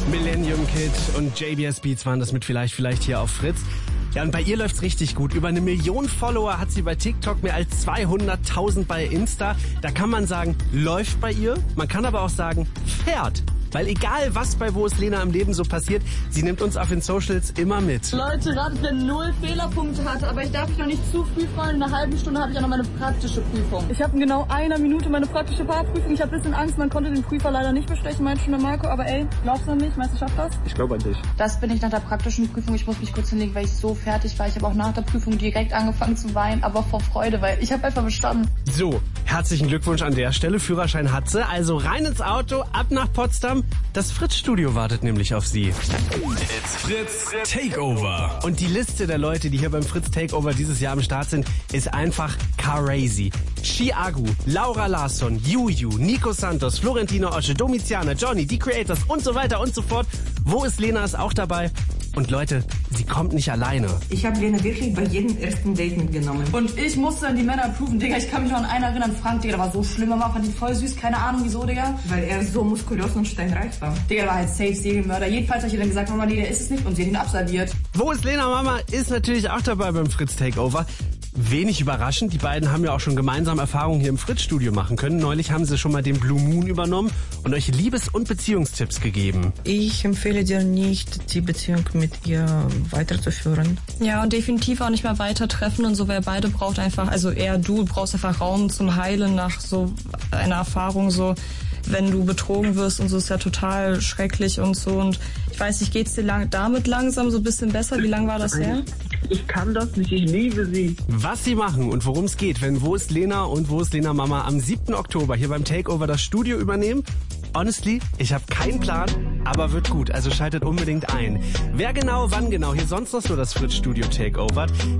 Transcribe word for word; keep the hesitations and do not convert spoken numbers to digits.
Millennium Kid und J B S Beats waren das mit vielleicht, vielleicht hier auf Fritz. Ja, und bei ihr läuft's richtig gut. Über eine Million Follower hat sie bei TikTok, mehr als zweihunderttausend bei Insta. Da kann man sagen, läuft bei ihr. Man kann aber auch sagen, fährt. Weil egal, was bei Wo ist Lena im Leben so passiert, sie nimmt uns auf den Socials immer mit. Leute, ratet, wer null Fehlerpunkte hatte, aber ich darf mich noch nicht zu früh freuen. In einer halben Stunde habe ich auch noch meine praktische Prüfung. Ich habe in genau einer Minute meine praktische Fahrprüfung. Ich habe ein bisschen Angst, man konnte den Prüfer leider nicht bestechen, meint schon der Marco. Aber ey, glaubst du an mich? Meinst du, schafft das? Ich glaube an dich. Das bin ich nach der praktischen Prüfung. Ich muss mich kurz hinlegen, weil ich so fertig war. Ich habe auch nach der Prüfung direkt angefangen zu weinen, aber vor Freude, weil ich habe einfach bestanden. So, herzlichen Glückwunsch an der Stelle. Führerschein hat sie. Also rein ins Auto, ab nach Potsdam. Das Fritz-Studio wartet nämlich auf Sie. It's Fritz Takeover. Und die Liste der Leute, die hier beim Fritz Takeover dieses Jahr am Start sind, ist einfach crazy. Chiagu, Laura Larsson, Juju, Nico Santos, Florentino Osche, Domiziana, Johnny, die Creators und so weiter und so fort. Wo ist Lena ist auch dabei. Und Leute, sie kommt nicht alleine. Ich habe Lena wirklich bei jedem ersten Date mitgenommen. Und ich musste an die Männer approven, Digga. Ich kann mich noch an einen erinnern, Frank, Digga, der war so schlimm, aber fand ihn voll süß. Keine Ahnung wieso, Digga. Weil er so muskulös und steinreich war. Digga, der war halt safe Serienmörder. Jedenfalls habe ich ihr dann gesagt, Mama, nee, der ist es nicht. Und sie hat ihn absolviert. Wo ist Lena Mama ist natürlich auch dabei beim Fritz Takeover. Wenig überraschend, die beiden haben ja auch schon gemeinsam Erfahrungen hier im Fritz-Studio machen können. Neulich haben sie schon mal den Blue Moon übernommen und euch Liebes- und Beziehungstipps gegeben. Ich empfehle dir nicht, die Beziehung mit ihr weiterzuführen. Ja, und definitiv auch nicht mehr weiter treffen und so, weil beide braucht einfach, also eher du brauchst einfach Raum zum Heilen nach so einer Erfahrung, so wenn du betrogen wirst und so, ist ja total schrecklich und so. Und ich weiß nicht, geht's dir lang, damit langsam so ein bisschen besser? Wie lang war das her? Ich kann das nicht, ich liebe sie. Was sie machen und worum es geht, wenn Wo ist Lena und Wo ist Lena Mama am siebten Oktober hier beim Takeover das Studio übernehmen. Honestly, ich habe keinen Plan, aber wird gut. Also schaltet unbedingt ein. Wer genau, wann genau hier sonst noch so das Fritz-Studio takeovert,